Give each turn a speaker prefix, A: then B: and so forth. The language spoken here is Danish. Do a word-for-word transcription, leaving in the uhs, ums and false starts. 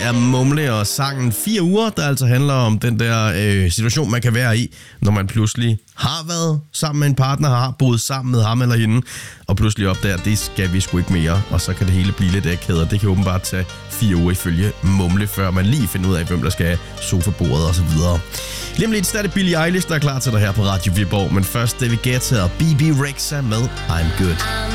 A: er Mumle og sangen Fire Uger, der altså handler om den der øh, situation, man kan være i, når man pludselig har været sammen med en partner, har boet sammen med ham eller hende, og pludselig opdager, at det skal vi sgu ikke mere, og så kan det hele blive lidt akavet. Det kan åbenbart tage fire uger ifølge Mumle, før man lige finder ud af, hvem der skal have sofabordet og så videre. Lige om lidt, så er det Billie Eilish, der er klar til dig her på Radio Viborg, men først David Guetta og B B Rexha med I'm Good.